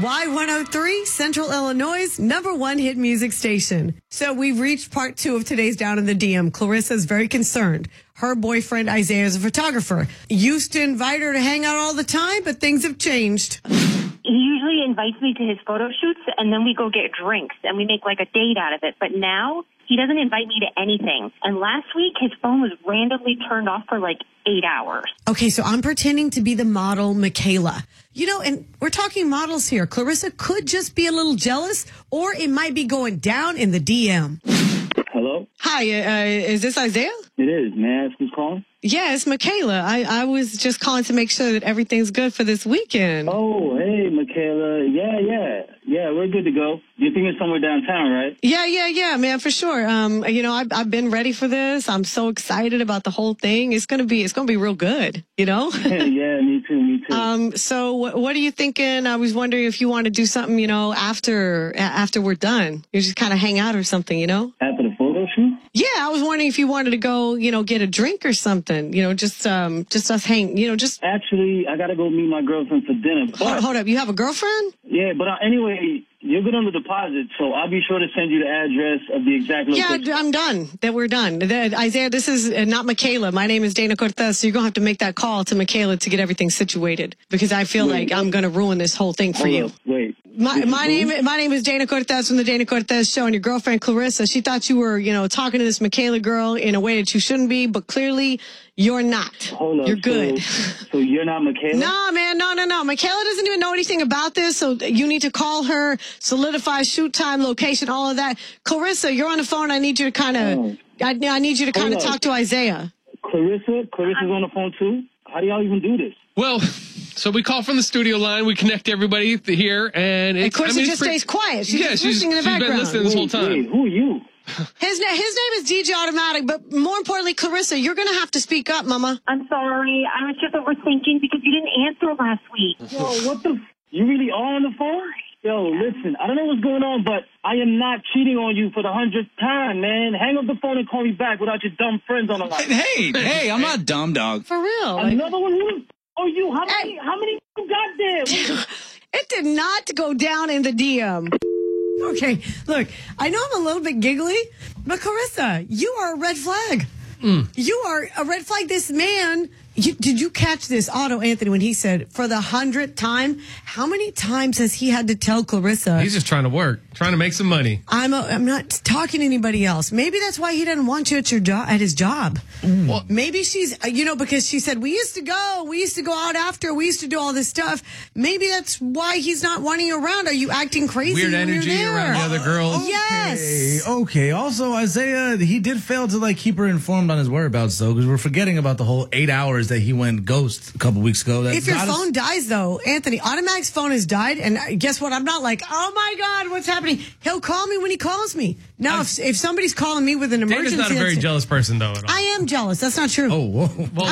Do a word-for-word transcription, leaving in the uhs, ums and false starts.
Y one oh three, Central Illinois' number one hit music station. So we've reached part two of today's Down in the D M. Clarissa's very concerned. Her boyfriend, Isaiah, is a photographer. Used to invite her to hang out all the time, but things have changed. He usually invites me to his photo shoots, and then we go get drinks, and we make like a date out of it. But now he doesn't invite me to anything. And last week, his phone was randomly turned off for like eight hours. Okay, so I'm pretending to be the model, Michaela. You know, and we're talking models here. Clarissa could just be a little jealous, or it might be going down in the D M. Hello? Hi, uh, is this Isaiah? It is. May I ask who's calling? Yeah, it's Michaela. I, I was just calling to make sure that everything's good for this weekend. Oh, hey, Michaela. Yeah, yeah. Yeah, we're good to go. You're thinking somewhere downtown, right? Yeah, yeah, yeah, man, for sure. Um, you know, I've, I've been ready for this. I'm so excited about the whole thing. It's gonna be, it's gonna be real good, you know? Yeah, me too, me too. Um, so what, what are you thinking? I was wondering if you want to do something, you know, after, after we're done. You just kind of hang out or something, you know? After the photo shoot? Yeah, I was wondering if you wanted to go, you know, get a drink or something, you know, just, um, just us hang, you know, just. Actually, I gotta go meet my girlfriend for dinner. But, hold, hold up, you have a girlfriend? Yeah, but uh, anyway, you're good on the deposit, so I'll be sure to send you the address of the exact location. Yeah, I'm done. That we're done. That, Isaiah, this is uh, not Michaela. My name is Dana Cortez, so you're going to have to make that call to Michaela to get everything situated, because I feel wait, like I'm going to ruin this whole thing for hold you. Up, wait. My, my name my name is Dana Cortez from the Dana Cortez Show, and your girlfriend Clarissa, she thought you were, you know, talking to this Michaela girl in a way that you shouldn't be, but clearly you're not. Hold up. You're good. So, so you're not Michaela? No, man, no, no, no. Michaela doesn't even know anything about this, so you need to call her, solidify shoot time, location, all of that. Clarissa, you're on the phone. I need you to kind of, oh. I, I need you to kind of talk to Isaiah. Clarissa? Clarissa's on the phone too? How do y'all even do this? Well, so we call from the studio line. We connect everybody here, and it's, Of course, I mean, she it's just pretty, stays quiet. She's yeah, just she's, listening in the she's background. been listening this whole Wait, time. wait, who are you? His, na- his name is D J Automatic, but more importantly, Clarissa, you're going to have to speak up, Mama. I'm sorry. I was just overthinking because you didn't answer last week. Yo, what the? F- you really are on the phone? Yo, listen, I don't know what's going on, but I am not cheating on you for the hundredth time, man. Hang up the phone and call me back without your dumb friends on the line. Hey, hey, I'm not dumb, dog. For real. Like, Another one? Who? Oh, you? How many? Hey. How many you got there? it did not go down in the D M. Okay, look, I know I'm a little bit giggly, but Clarissa, you are a red flag. Mm. You are a red flag. This man, you, did you catch this, Otto Anthony, when he said, for the hundredth time, how many times has he had to tell Clarissa? He's just trying to work, trying to make some money. I'm a, I'm not talking to anybody else. Maybe that's why he doesn't want you at your job, at his job. Mm. Well, maybe she's, you know, because she said, we used to go, we used to go out after, we used to do all this stuff. Maybe that's why he's not wanting you around. Are you acting crazy? Weird when energy you're there? around the other girls. Okay, Yes. okay. Also, Isaiah, he did fail to like keep her informed on his whereabouts, though, because we're forgetting about the whole eight hours that he went ghost a couple weeks ago. That If your got us- phone dies, though, Anthony, Automatic's phone has died, and guess what? I'm not like, oh my God, what's happening? He'll call me when he calls me. Now, if, if somebody's calling me with an emergency, Dana's not a very that's- jealous person, though, at all. I am jealous. That's not true. Oh, whoa. Well,